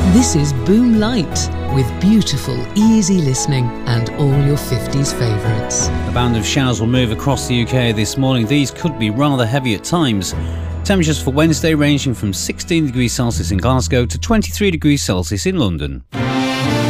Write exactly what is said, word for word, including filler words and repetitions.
This is Boom Light, with beautiful, easy listening and all your fifties favourites. A band of showers will move across the U K this morning. These could be rather heavy at times. Temperatures for Wednesday ranging from sixteen degrees Celsius in Glasgow to twenty-three degrees Celsius in London.